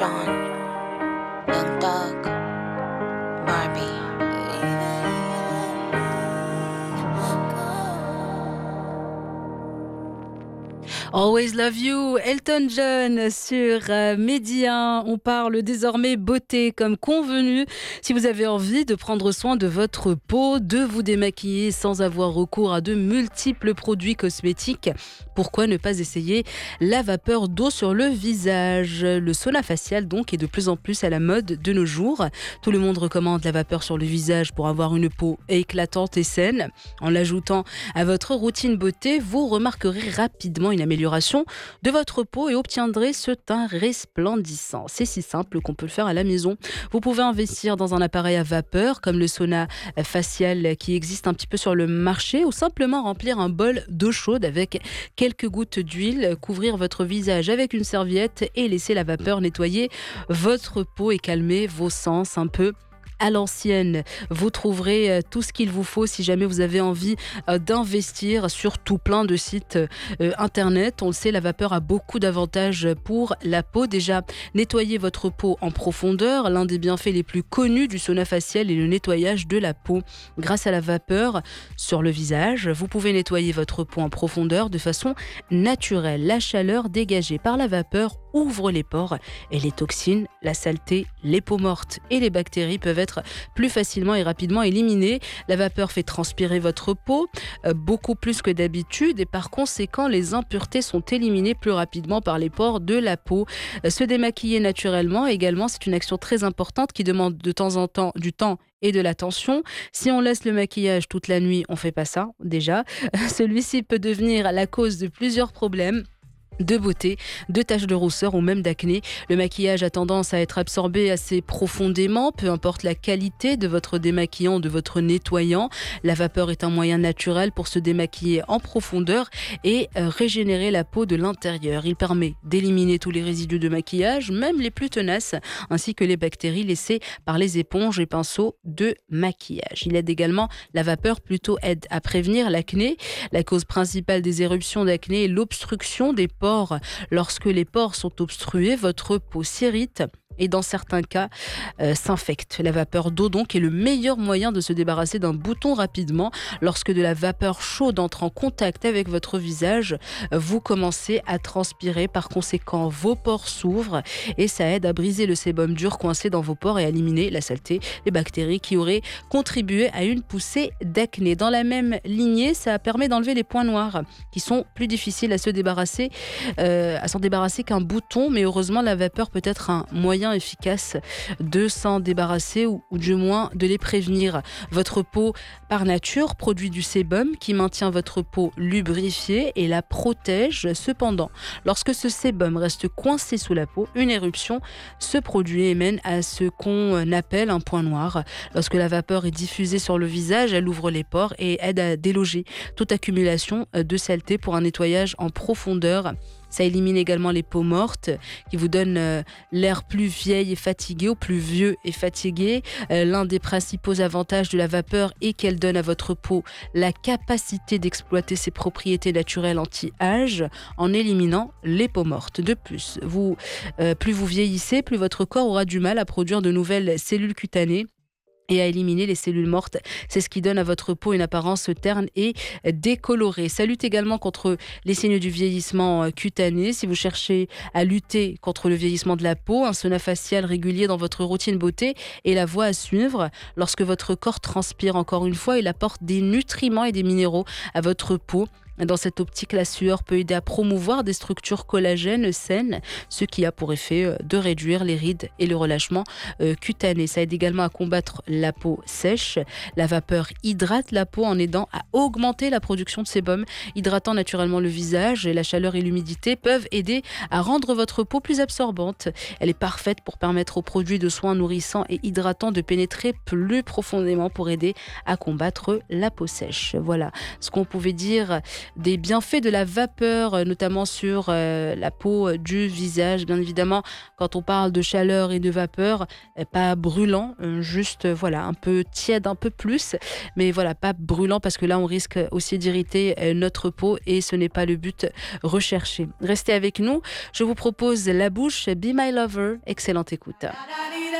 John, Young Thug, Barbie. Always Love You, Elton John sur Medi 1. On parle désormais beauté comme convenu. Si vous avez envie de prendre soin de votre peau, de vous démaquiller sans avoir recours à de multiples produits cosmétiques, pourquoi ne pas essayer la vapeur d'eau sur le visage? Le sauna facial donc est de plus en plus à la mode de nos jours. Tout le monde recommande la vapeur sur le visage pour avoir une peau éclatante et saine. En l'ajoutant à votre routine beauté, vous remarquerez rapidement une amélioration de votre peau et obtiendrez ce teint resplendissant. C'est si simple qu'on peut le faire à la maison. Vous pouvez investir dans un appareil à vapeur comme le sauna facial qui existe un petit peu sur le marché, ou simplement remplir un bol d'eau chaude avec quelques gouttes d'huile, couvrir votre visage avec une serviette et laisser la vapeur nettoyer votre peau et calmer vos sens un peu à l'ancienne. Vous trouverez tout ce qu'il vous faut si jamais vous avez envie d'investir sur tout plein de sites internet. On le sait, la vapeur a beaucoup d'avantages pour la peau. Déjà, nettoyer votre peau en profondeur. L'un des bienfaits les plus connus du sauna facial est le nettoyage de la peau. Grâce à la vapeur sur le visage, vous pouvez nettoyer votre peau en profondeur de façon naturelle. La chaleur dégagée par la vapeur ouvre les pores et les toxines, la saleté, les peaux mortes et les bactéries peuvent être plus facilement et rapidement éliminées. La vapeur fait transpirer votre peau beaucoup plus que d'habitude et par conséquent les impuretés sont éliminées plus rapidement par les pores de la peau. Se démaquiller naturellement également, c'est une action très importante qui demande de temps en temps du temps et de l'attention. Si on laisse le maquillage toute la nuit, on ne fait pas ça déjà. Celui-ci peut devenir la cause de plusieurs problèmes de beauté, de taches de rousseur ou même d'acné. Le maquillage a tendance à être absorbé assez profondément, peu importe la qualité de votre démaquillant, de votre nettoyant. La vapeur est un moyen naturel pour se démaquiller en profondeur et régénérer la peau de l'intérieur. Il permet d'éliminer tous les résidus de maquillage, même les plus tenaces, ainsi que les bactéries laissées par les éponges et pinceaux de maquillage. Il aide également, la vapeur plutôt aide à prévenir l'acné. La cause principale des éruptions d'acné est l'obstruction des pores. Lorsque les pores sont obstrués, votre peau s'irrite et dans certains cas s'infecte. La vapeur d'eau donc est le meilleur moyen de se débarrasser d'un bouton rapidement. Lorsque de la vapeur chaude entre en contact avec votre visage, vous commencez à transpirer. Par conséquent, vos pores s'ouvrent et ça aide à briser le sébum dur coincé dans vos pores et à éliminer la saleté, les bactéries qui auraient contribué à une poussée d'acné. Dans la même lignée, ça permet d'enlever les points noirs qui sont plus difficiles à s'en débarrasser qu'un bouton, mais heureusement la vapeur peut être un moyen efficace de s'en débarrasser ou du moins de les prévenir. Votre peau, par nature, produit du sébum qui maintient votre peau lubrifiée et la protège. Cependant, lorsque ce sébum reste coincé sous la peau, une éruption se produit et mène à ce qu'on appelle un point noir. Lorsque la vapeur est diffusée sur le visage, elle ouvre les pores et aide à déloger toute accumulation de saleté pour un nettoyage en profondeur. Ça élimine également les peaux mortes qui vous donnent l'air plus vieille et fatigué ou plus vieux et fatigué. L'un des principaux avantages de la vapeur est qu'elle donne à votre peau la capacité d'exploiter ses propriétés naturelles anti-âge en éliminant les peaux mortes. De plus, plus vous vieillissez, plus votre corps aura du mal à produire de nouvelles cellules cutanées et à éliminer les cellules mortes. C'est ce qui donne à votre peau une apparence terne et décolorée. Ça lutte également contre les signes du vieillissement cutané. Si vous cherchez à lutter contre le vieillissement de la peau, un sauna facial régulier dans votre routine beauté est la voie à suivre. Lorsque votre corps transpire, encore une fois, il apporte des nutriments et des minéraux à votre peau. Dans cette optique, la sueur peut aider à promouvoir des structures collagènes saines, ce qui a pour effet de réduire les rides et le relâchement cutané. Ça aide également à combattre la peau sèche. La vapeur hydrate la peau en aidant à augmenter la production de sébum, hydratant naturellement le visage. Et la chaleur et l'humidité peuvent aider à rendre votre peau plus absorbante. Elle est parfaite pour permettre aux produits de soins nourrissants et hydratants de pénétrer plus profondément pour aider à combattre la peau sèche. Voilà ce qu'on pouvait dire des bienfaits de la vapeur, notamment sur la peau du visage. Bien évidemment, quand on parle de chaleur et de vapeur, pas brûlant, juste voilà, un peu tiède, un peu plus, mais voilà, pas brûlant parce que là, on risque aussi d'irriter notre peau et ce n'est pas le but recherché. Restez avec nous. Je vous propose La Bouche, Be My Lover. Excellente écoute.